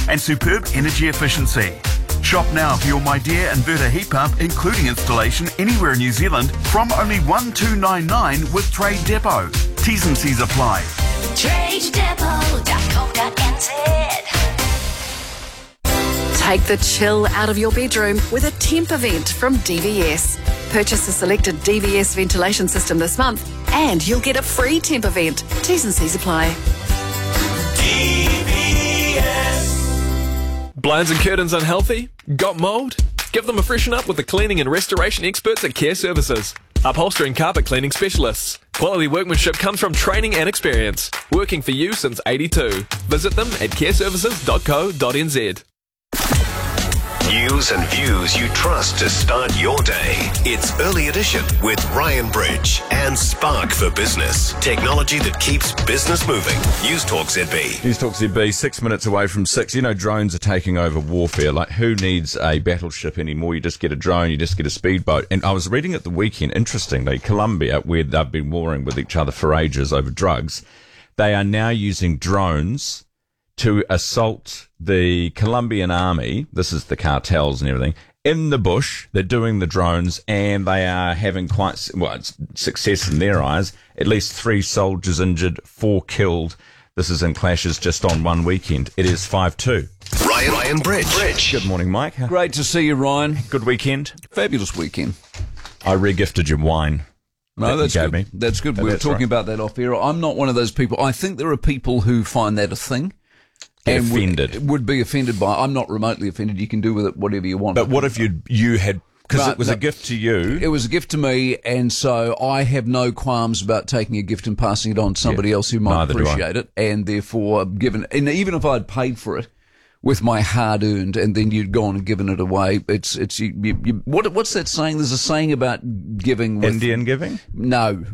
and superb energy efficiency. Shop now for your My Dear inverter heat pump, including installation anywhere in New Zealand from only $1,299 with Trade Depot. T's and C's apply. TradeDepot.co.nz. Take the chill out of your bedroom with a temp event from DVS. Purchase a selected DVS ventilation system this month and you'll get a free temp event. T's and C's apply. Blinds and curtains unhealthy? Got mould? Give them a freshen up with the cleaning and restoration experts at Care Services. Upholstery and carpet cleaning specialists. Quality workmanship comes from training and experience. Working for you since '82. Visit them at careservices.co.nz. News and views you trust to start your day. It's Early Edition with Ryan Bridge and Spark for Business. Technology that keeps business moving. News Talk ZB. News Talk ZB, 6 minutes away from 6. You know, drones are taking over warfare. Like, who needs a battleship anymore? You just get a drone, you just get a speedboat. And I was reading at the weekend, interestingly, Colombia, where they've been warring with each other for ages over drugs, they are now using drones to assault the Colombian army, this is the cartels and everything, in the bush. They're doing the drones and they are having quite, success in their eyes. At least 3 soldiers injured, 4 killed. This is in clashes just on one weekend. It is 5-2. Ryan Bridge. Good morning, Mike. Great to see you, Ryan. Good weekend. Fabulous weekend. I re-gifted you wine. No, that's good. Me. That's good. Oh, We were that's talking right. about that off air. I'm not one of those people. I think there are people who find that a thing. Get and offended. would be offended by. I'm not remotely offended. You can do with it whatever you want. But what if you had, because Right, it was no, a gift to you. It was a gift to me, and so I have no qualms about taking a gift and passing it on to somebody else who might Neither do I. appreciate it, and therefore and even if I'd paid for it with my hard-earned, and then you'd gone and given it away, what's that saying? There's a saying about giving with Indian giving? No,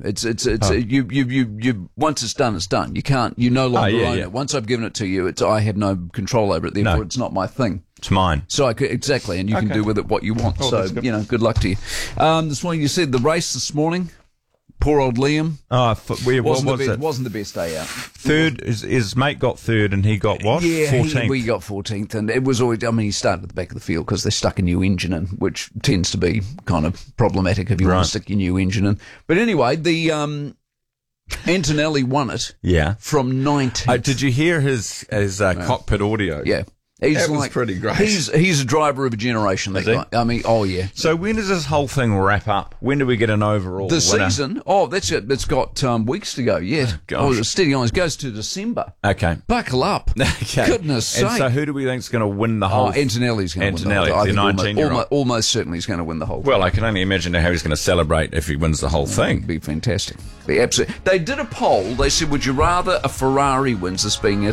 you once it's done, it's done. You can't, you no longer own it. Once I've given it to you, I have no control over it. Therefore, it's not my thing. It's mine. So I could, exactly, and you can do with it what you want. Oh, so that's good. good luck to you. This morning you said the race this morning. Poor old Liam. Oh, what was it? Wasn't the best day out. Third, his mate got third and he got what? Yeah, 14th. we got 14th, and it was always. I mean, he started at the back of the field because they stuck a new engine in, which tends to be kind of problematic if you want to stick your new engine in. But anyway, the Antonelli won it. Yeah. From 19th. Did you hear his cockpit audio? Yeah. That was pretty great. He's a driver of a generation, that guy. I mean, oh yeah. So when does this whole thing wrap up? When do we get an overall The winner? season? Oh, that's it. It's got weeks to go yet. gosh. Steady on. It goes to December. Okay. Buckle up. Okay. Goodness sake. And so who do we think is going to win the whole? Antonelli's going to win the whole. Antonelli, the 19-year-old. Almost certainly he's going to win the whole. Well, I can only imagine how he's going to celebrate if he wins the whole thing. It'd be fantastic. Be absolutely. They did a poll. They said, would you rather a Ferrari wins, this being it,